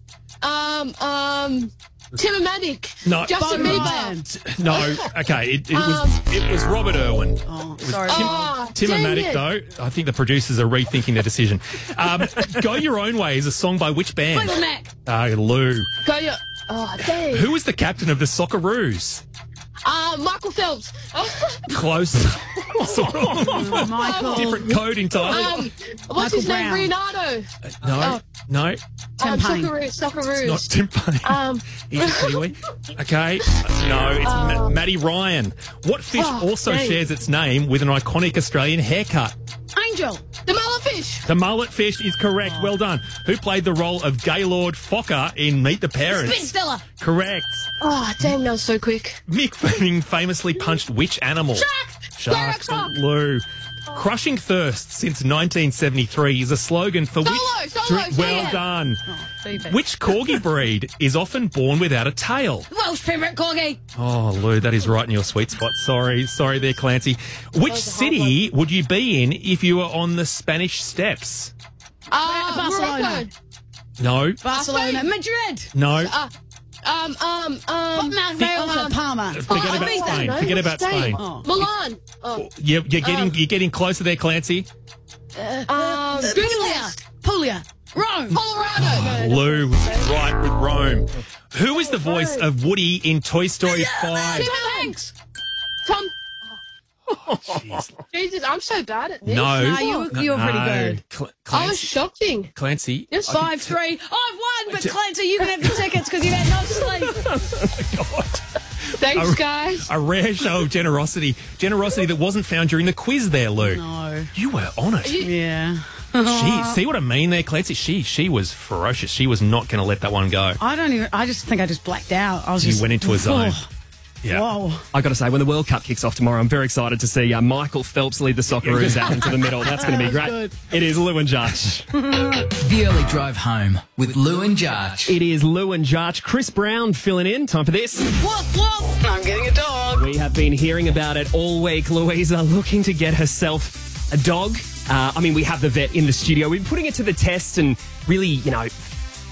No. Timbermatic. No. Justin Bo Bieber. Ryan. No. Okay. It was Robert Irwin. Oh, sorry. Timbermatic, though. I think the producers are rethinking their decision. Go Your Own Way is a song by which band? Fleetwood Mac. Lou. Dang. Who was the captain of the Socceroos? Michael Phelps. Close. Sort of. Michael. Different code entirely. What's his name? Leonardo. No. Tim Payne. Socceroos. Not Tim Payne. He's a Kiwi. Okay. No, it's Maddie Ryan. What fish also shares its name with an iconic Australian haircut? Angel. The mulletfish. The mullet fish is correct. Well done. Who played the role of Gaylord Fokker in Meet the Parents? Ben Stiller. Correct. Oh, damn, that was so quick. Mick Fanning famously punched which animal? Sharks. Lou. Crushing thirst since 1973 is a slogan for Solo, well done. Which corgi breed is often born without a tail? Welsh Pembroke Corgi. Oh, Lou, that is right in your sweet spot. Sorry there, Clancy. Which city would you be in if you were on the Spanish Steps? Barcelona. Morocco. No. Barcelona. Madrid. No. Palma. Forget about Spain. Milan. You're getting closer there, Clancy. Puglia. Rome. Colorado. Lou right with Rome. Who is the voice of Woody in Toy Story 5? Tim Hanks. Tom. Jesus, I'm so bad at this. No. You were pretty good. I was shocking. Clancy. Yes. 5-3. I've won, but Clancy, you can have the tickets because you've had no sleep. God. Thanks, guys. A rare show of generosity. Generosity that wasn't found during the quiz there, Lou. No. You were on it. Yeah. See what I mean there, Clancy? She was ferocious. She was not going to let that one go. I just think I just blacked out. You went into a zone. Yeah. Whoa. I got to say, when the World Cup kicks off tomorrow, I'm very excited to see Michael Phelps lead the Socceroos out into the middle. That's going to be great. Good. It is Lou and Jarch. The early drive home with Lou and Jarch. It is Lou and Jarch. Chris Brown filling in. Time for this. Woof, woof. I'm getting a dog. We have been hearing about it all week. Louisa looking to get herself a dog. We have the vet in the studio. We've been putting it to the test and really,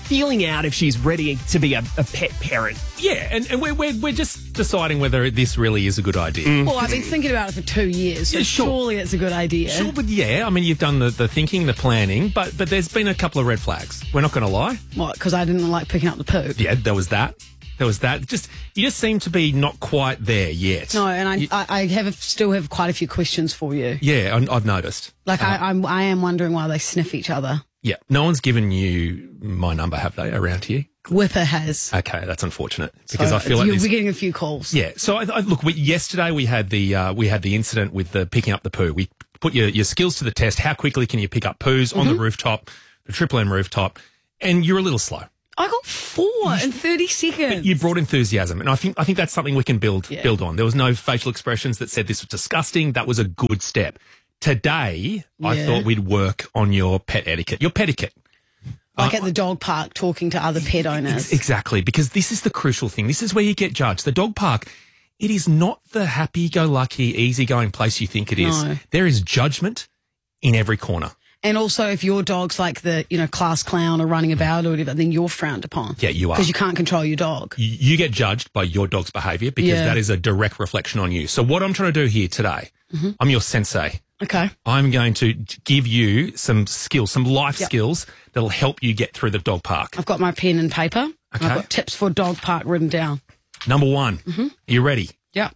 feeling out if she's ready to be a pet parent. Yeah, and we're just deciding whether this really is a good idea. Well, I've been thinking about it for 2 years, so Yeah, sure. surely it's a good idea. Sure, but yeah, I mean, you've done the thinking, the planning, but there's been a couple of red flags. We're not going to lie. What, because I didn't like picking up the poop? Yeah, there was that. You just seem to be not quite there yet. No, and I still have quite a few questions for you. Yeah, I've noticed. Like, I am wondering why they sniff each other. Yeah, no one's given you my number, have they, around here? Whipper has. Okay, that's unfortunate because So I feel like you'll be getting a few calls. Yeah, so look. Yesterday we had the incident with the picking up the poo. We put your skills to the test. How quickly can you pick up poos on the rooftop, the Triple M rooftop? And you're a little slow. I got 4 in 30 seconds. You brought enthusiasm, and I think that's something we can build on. There was no facial expressions that said this was disgusting. That was a good step. Today, I thought we'd work on your pet etiquette, your petiquette. Like at the dog park, talking to other pet owners. Exactly, because this is the crucial thing. This is where you get judged. The dog park, it is not the happy-go-lucky, easygoing place you think it is. No. There is judgment in every corner. And also, if your dog's like the, class clown or running about or whatever, then you're frowned upon. Yeah, you are. Because you can't control your dog. You get judged by your dog's behaviour because that is a direct reflection on you. So what I'm trying to do here today, I'm your sensei. Okay. I'm going to give you some skills, some life skills that'll help you get through the dog park. I've got my pen and paper. Okay. I've got tips for dog park written down. Number one. Are you ready? Yeah.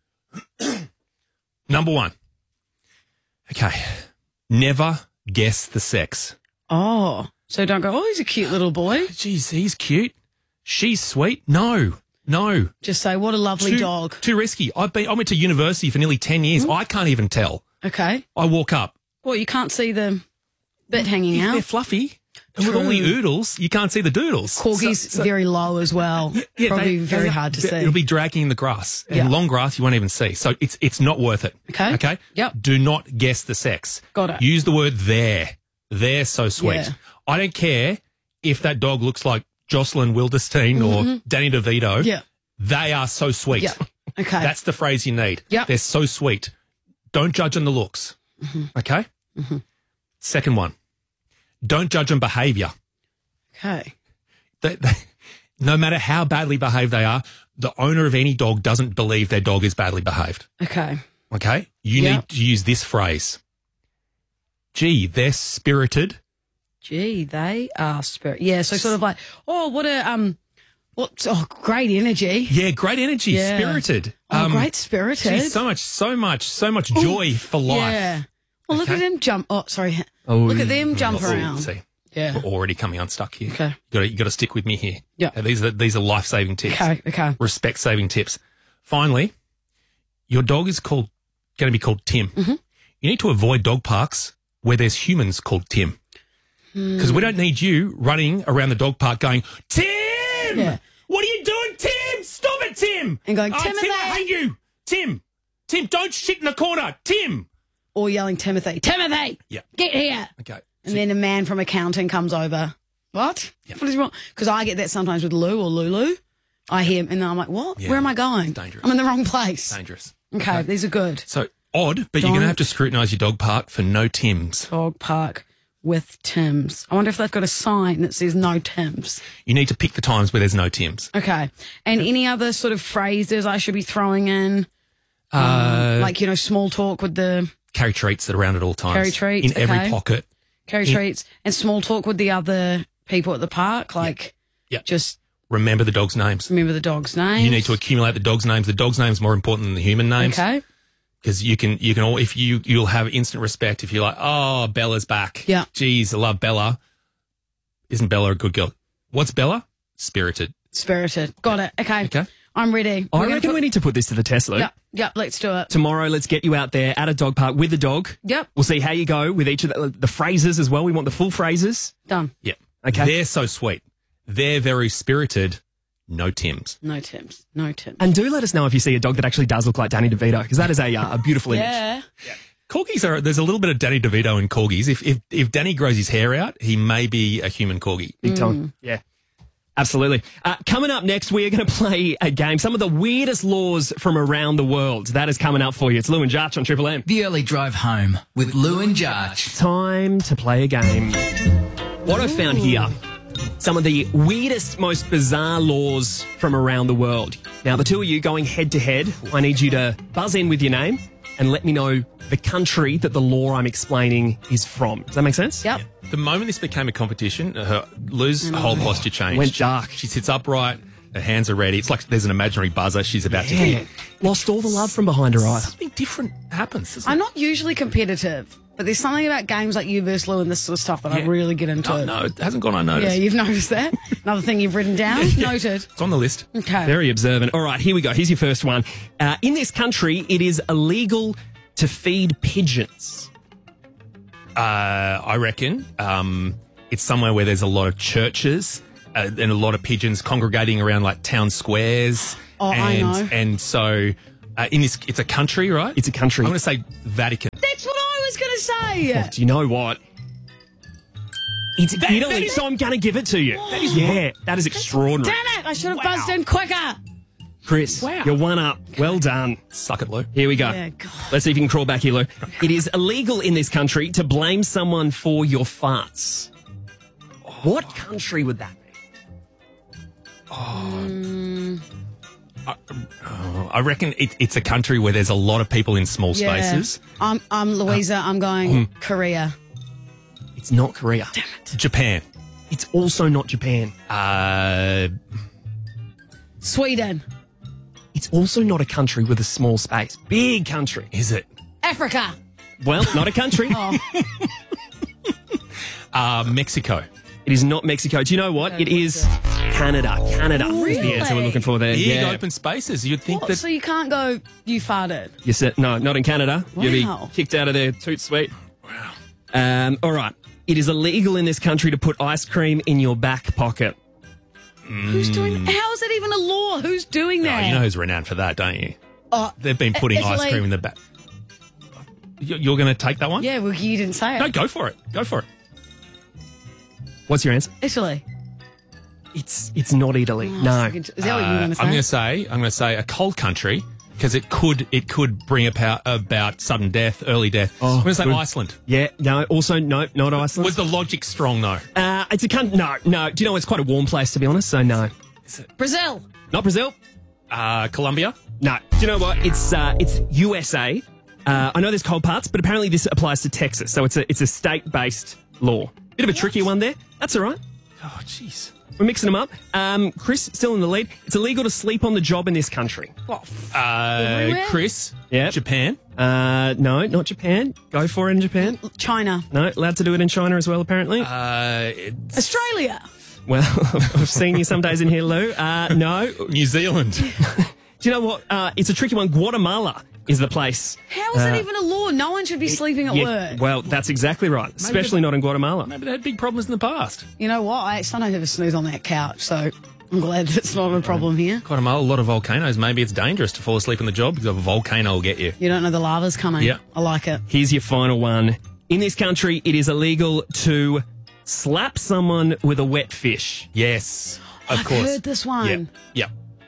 Number one. Okay. Never guess the sex. Oh, so don't go, he's a cute little boy. Geez, he's cute. She's sweet. No. Just say, what a lovely dog. Too risky. I went to university for nearly 10 years. I can't even tell. Okay. I walk up. Well, you can't see the bit hanging out. They're fluffy. And with all the oodles, you can't see the doodles. Corgi's very low as well. Yeah, probably very hard to see. It'll be dragging in the grass. In long grass, you won't even see. So it's not worth it. Okay? Yep. Do not guess the sex. Got it. Use the word there. They're so sweet. Yeah. I don't care if that dog looks like Jocelyn Wildenstein or Danny DeVito. Yeah. They are so sweet. Yeah. Okay. That's the phrase you need. Yep. They're so sweet. Don't judge on the looks. Okay? Second one. Don't judge on behaviour. Okay. No matter how badly behaved they are, the owner of any dog doesn't believe their dog is badly behaved. Okay. Okay? You need to use this phrase. Gee, they're spirited. Gee, they are spirit. Yeah, so sort of like, great energy. Yeah, great energy, spirited. Great spirited. Geez, so much joy for life. Yeah. Well, look at them jump. Oh, sorry. Oh, look at them jump around. See, yeah. We're already coming unstuck here. Okay. You got to stick with me here. Yeah. These are life-saving tips. Okay. Respect-saving tips. Finally, your dog is going to be called Tim. You need to avoid dog parks where there's humans called Tim. Because we don't need you running around the dog park going, Tim! Yeah. What are you doing, Tim? Stop it, Tim! And going, Tim, I hate you! Tim, don't shit in the corner! Tim! Or yelling, Timothy, Yeah. get here. Okay. And then a man from accounting comes over. What? Yeah. What is wrong? Because I get that sometimes with Lou or Lulu. I hear him and then I'm like, what? Yeah, Where am I going? it's dangerous. I'm in the wrong place. Dangerous. Okay, these are good. So, odd, but you're going to have to scrutinise your dog park for no Tims. Dog park with Tims. I wonder if they've got a sign that says no Tims. You need to pick the times where there's no Tims. Okay. And any other sort of phrases I should be throwing in? Like, small talk with the... Carry treats that are around at all times. Carry treats, in every pocket. Carry treats and small talk with the other people at the park. Like, just remember the dog's names. remember the dog's name. You need to accumulate the dog's names. The dog's name's more important than the human names. Okay. Because you'll have instant respect if you're like, oh, Bella's back. Yeah. Geez, I love Bella. Isn't Bella a good girl? What's Bella? Spirited. Got it. Okay. I'm ready. I reckon we need to put this to the test, Lou. Yep, let's do it. Tomorrow, let's get you out there at a dog park with a dog. Yep. We'll see how you go with each of the phrases as well. We want the full phrases. Done. Yeah. Okay. They're so sweet. They're very spirited. No Tims. No Tims. And do let us know if you see a dog that actually does look like Danny DeVito, because that is a beautiful image. Yeah. Corgis there's a little bit of Danny DeVito in corgis. If Danny grows his hair out, he may be a human corgi. Big time. Yeah. Absolutely. Coming up next, we are going to play a game. Some of the weirdest laws from around the world. That is coming up for you. It's Lou and Jarch on Triple M. The Early Drive Home with Lou and Jarch. Time to play a game. What I found here some of the weirdest, most bizarre laws from around the world. Now, the two of you going head to head, I need you to buzz in with your name and let me know the country that the law I'm explaining is from. Does that make sense? Yep. The moment this became a competition, Lou's whole posture changed. Went dark. She sits upright, her hands are ready. It's like there's an imaginary buzzer she's about to hit. Lost all the love from behind her eyes. Something different happens, doesn't I'm it? not usually competitive, but there's something about games like You vs. Lou and this sort of stuff that I really get into. No, it hasn't gone unnoticed. Yeah, you've noticed that. Another thing you've written down. Noted. It's on the list. Okay. Very observant. All right, here we go. Here's your first one. In this country, it is illegal to feed pigeons. I reckon it's somewhere where there's a lot of churches and a lot of pigeons congregating around like town squares. Oh, I know. And so in this, it's a country, right? It's a country. I'm going to say Vatican. That's what I was going to say. Oh, do you know what? It's Italy, that is- so I'm going to give it to you. That is extraordinary. Damn it! I should have buzzed in quicker. Chris, you're one up. Well done. Suck it, Lou. Here we go. Yeah, God. Let's see if you can crawl back here, Lou. It is illegal in this country to blame someone for your farts. What country would that be? I reckon it's a country where there's a lot of people in small spaces. I'm Louisa. I'm going Korea. It's not Korea. Damn it. Japan. It's also not Japan. Sweden. It's also not a country with a small space. Big country. Is it? Africa. Well, not a country. Mexico. It is not Mexico. Do you know what? It is Canada. Canada is the answer we're looking for there. Big open spaces. You'd think that... So you can't go, you farted. You said, no, not in Canada. You'll Wow. be kicked out of there. Toot sweet. Wow. All right. It is illegal in this country to put ice cream in your back pocket. Who's doing how is that even a law? Who's doing that? Oh, you know who's renowned for that, don't you? They've been putting Italy. ice cream in the back. You're going to take that one? Yeah, well, you didn't say it. No, go for it. Go for it. What's your answer? Italy. It's not Italy. No. Is that what you were going to say? I'm going to say a cold country because it could bring about sudden death, early death. I'm going to say good. Iceland. Yeah, no, also, no, not Iceland. Was the logic strong though? It's a country. No. Do you know, it's quite a warm place, to be honest, so no. Brazil. Not Brazil. Colombia? No. Do you know what? It's USA. I know there's cold parts, but apparently this applies to Texas, so it's a state-based law. Bit of a tricky one there. That's all right. Oh, jeez. We're mixing them up. Chris, still in the lead. It's illegal to sleep on the job in this country. Everywhere? Chris? Yeah. Japan? No, not Japan. Go for it in Japan. China. No, allowed to do it in China as well, apparently. Australia. Well, I've seen you some days in here, Lou. No. New Zealand. Do you know what? It's a tricky one. Guatemala is the place. How is that even a law? No one should be sleeping at work. Well, that's exactly right. Especially not in Guatemala. Maybe they had big problems in the past. You know what? I sometimes have a snooze on that couch, so I'm glad that's not a problem here. Guatemala, a lot of volcanoes. Maybe it's dangerous to fall asleep on the job because a volcano will get you. You don't know the lava's coming. Yeah. I like it. Here's your final one. In this country, it is illegal to slap someone with a wet fish. Yes, of I've course. heard this one. Yep.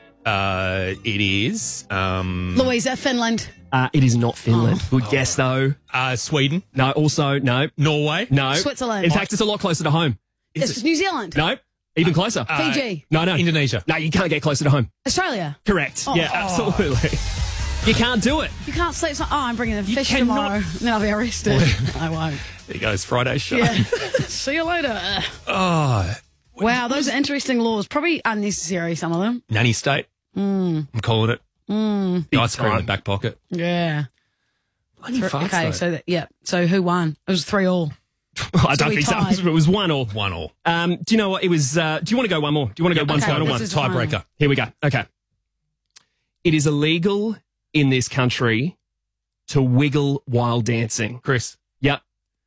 It is. Louisa, Finland. It is not Finland. Good guess, though. Sweden. No, also, no. Norway. No. Switzerland. In fact, it's a lot closer to home. It's New Zealand. No. Even closer. Fiji. No. Indonesia. No, you can't get closer to home. Australia. Correct. Oh. Yeah, absolutely. You can't do it. You can't sleep. I'm bringing the You fish cannot- tomorrow. Then I'll be arrested. I won't. There goes Friday's show. Yeah. See you later. Oh, Wow, those are interesting laws. Probably unnecessary, some of them. nanny state. I'm calling it. The ice cream in the back pocket. Yeah. Bloody farts, Okay, though. so who won? It was 3-3. I don't we think tied. so. It was 1-1. 1-1. Do you know what? It was. Do you want to go one more? Do you want to go one Okay, final this one? is the final. Tiebreaker. Here we go. Okay. It is illegal in this country to wiggle while dancing. Chris. Yep.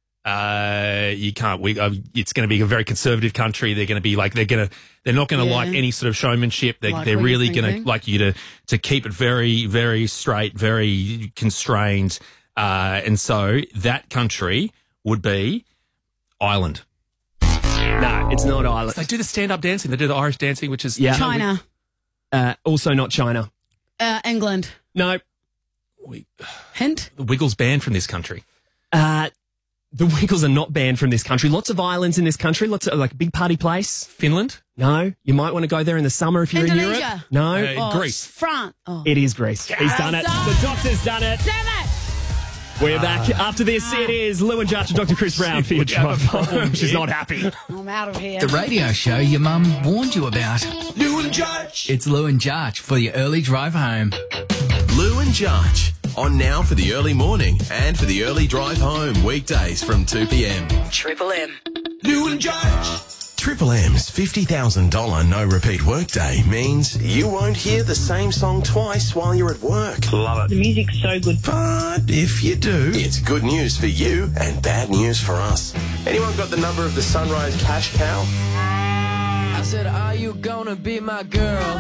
You can't. It's going to be a very conservative country. They're going to be like they're not going to like any sort of showmanship. They're Like really what you're going to thinking. like you to keep it very, very straight, very constrained. And so that country would be Ireland. No, it's not Ireland. They do the stand-up dancing. They do the Irish dancing, which is China. Also not China. England. No. Hint? The Wiggles banned from this country. The Wiggles are not banned from this country. Lots of islands in this country. Lots of, like, a big party place. Finland? No. You might want to go there in the summer if you're in Europe. Indonesia. No. Greece. France. Oh. It is Greece. He's done it. The doctor's done it. Damn it! We're back. After this, it is Lou and Judge and Dr. Chris Brown for your drive home. She's not happy. I'm out of here. The radio show your mum warned you about. Lou and Judge. It's Lou and Judge for your early drive home. Lou and Judge. On now for the early morning and for the early drive home, weekdays from 2 p.m. Triple M. Lou and Judge. Triple M's $50,000 no repeat workday means you won't hear the same song twice while you're at work. Love it. The music's so good. But if you do, it's good news for you and bad news for us. Anyone got the number of the Sunrise Cash Cow? I said, are you gonna be my girl?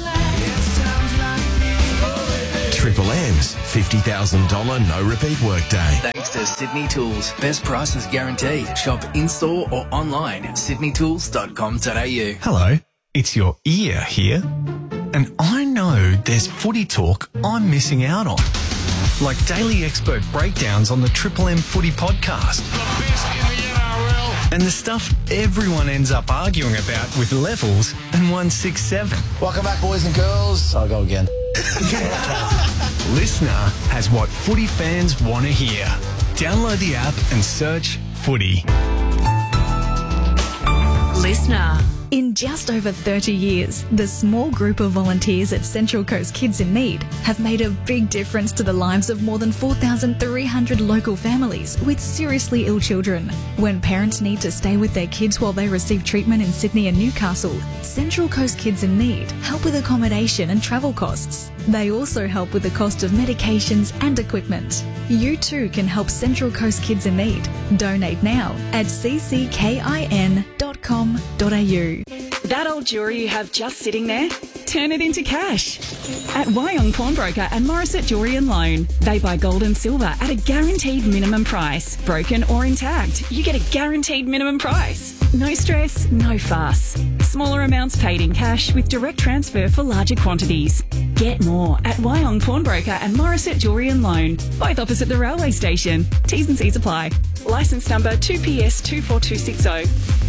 Triple M's $50,000 no repeat workday. Thanks to Sydney Tools. Best prices guaranteed. Shop in-store or online at sydneytools.com.au. Hello, it's your ear here. And I know there's footy talk I'm missing out on. Like daily expert breakdowns on the Triple M Footy podcast. The best in the NRL. And the stuff everyone ends up arguing about with Levels and 167. Welcome back, boys and girls. I'll go again. Listener has what footy fans want to hear. Download the app and search Footy. Listener. In just over 30 years, the small group of volunteers at Central Coast Kids in Need have made a big difference to the lives of more than 4,300 local families with seriously ill children. When parents need to stay with their kids while they receive treatment in Sydney and Newcastle, Central Coast Kids in Need help with accommodation and travel costs. They also help with the cost of medications and equipment. You too can help Central Coast Kids in Need. Donate now at cckin.com.au. That old jewellery you have just sitting there? Turn it into cash. At Wyong Pawnbroker and Morissette Jewellery and Loan, they buy gold and silver at a guaranteed minimum price. Broken or intact, you get a guaranteed minimum price. No stress, no fuss. Smaller amounts paid in cash with direct transfer for larger quantities. Get more at Wyong Pawnbroker and Morissette Jewellery and Loan, both opposite the railway station. T's and C's apply. Licence number 2PS 24260.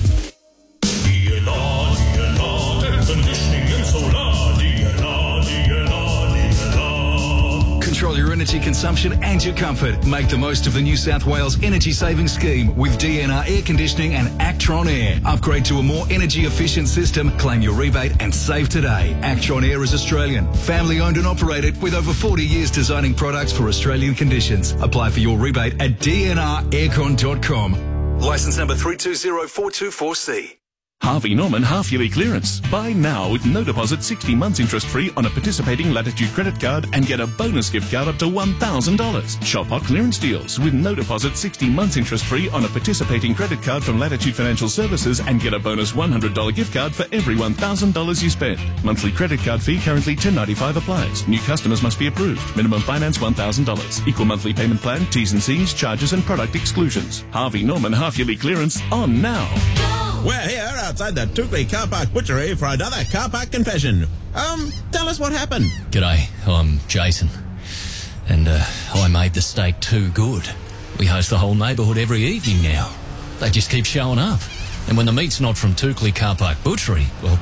Control your energy consumption and your comfort. Make the most of the New South Wales Energy Saving Scheme with DNR Air Conditioning and Actron Air. Upgrade to a more energy efficient system, claim your rebate and save today. Actron Air is Australian, family owned and operated with over 40 years designing products for Australian conditions. Apply for your rebate at dnraircon.com. Licence number 320424C. Harvey Norman half-yearly clearance. Buy now with no deposit, 60 months interest-free on a participating Latitude credit card and get a bonus gift card up to $1,000. Shop hot clearance deals with no deposit, 60 months interest-free on a participating credit card from Latitude Financial Services and get a bonus $100 gift card for every $1,000 you spend. Monthly credit card fee currently $10.95 applies. New customers must be approved. Minimum finance $1,000. Equal monthly payment plan, T's and C's, charges and product exclusions. Harvey Norman half-yearly clearance on now. We're here outside the Tukley Car Park Butchery for another car park confession. Tell us what happened. G'day, I'm Jason. And I made the steak too good. We host the whole neighbourhood every evening now. They just keep showing up. And when the meat's not from Tukley Car Park Butchery, well,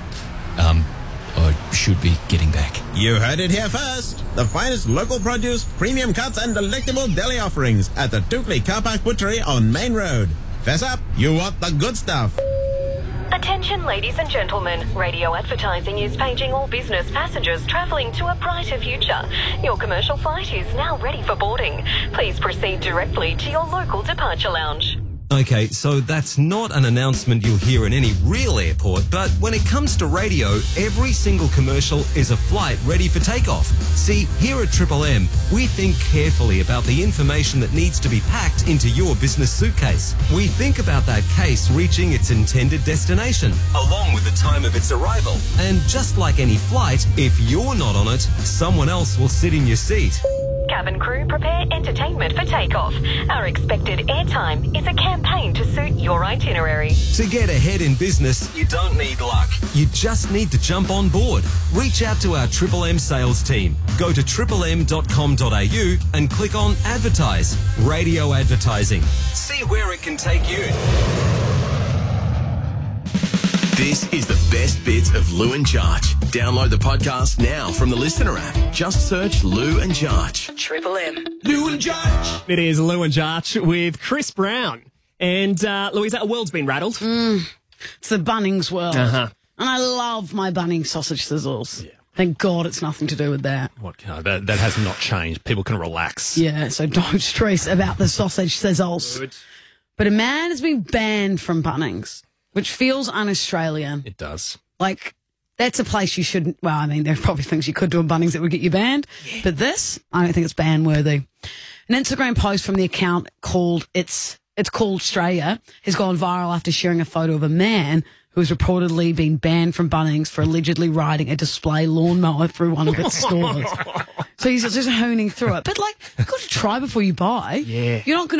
I should be getting back. You heard it here first. The finest local produce, premium cuts and delectable deli offerings at the Tukley Car Park Butchery on Main Road. Fess up, you want the good stuff. Attention ladies and gentlemen, radio advertising is paging all business passengers travelling to a brighter future. Your commercial flight is now ready for boarding. Please proceed directly to your local departure lounge. Okay, so that's not an announcement you'll hear in any real airport, but when it comes to radio, every single commercial is a flight ready for takeoff. See, here at Triple M, we think carefully about the information that needs to be packed into your business suitcase. We think about that case reaching its intended destination, along with the time of its arrival. And just like any flight, if you're not on it, someone else will sit in your seat. Cabin crew, prepare entertainment for takeoff. Our expected airtime is a campaign to suit your itinerary. To get ahead in business, you don't need luck. You just need to jump on board. Reach out to our Triple M sales team. Go to triplem.com.au and click on Advertise. Radio advertising. See where it can take you. This is the best bits of Lou and Jarch. Download the podcast now from the Listener app. Just search Lou and Jarch. Triple M. Lou and Jarch. It is Lou and Jarch with Chris Brown. And, Louisa, a world's been rattled. It's the Bunnings world. Uh-huh. And I love my Bunnings sausage sizzles. Yeah. Thank God it's nothing to do with that. That has not changed. People can relax. Yeah, so don't stress about the sausage sizzles. Good. But a man has been banned from Bunnings, which feels un-Australian. It does. Like, that's a place you shouldn't... Well, I mean, there are probably things you could do in Bunnings that would get you banned. Yeah. But this, I don't think it's ban-worthy. An Instagram post from the account called It's Called Australia has gone viral after sharing a photo of a man who has reportedly been banned from Bunnings for allegedly riding a display lawnmower through one of its stores. So he's just hooning through it. But, like, you've got to try before you buy. Yeah. You're not going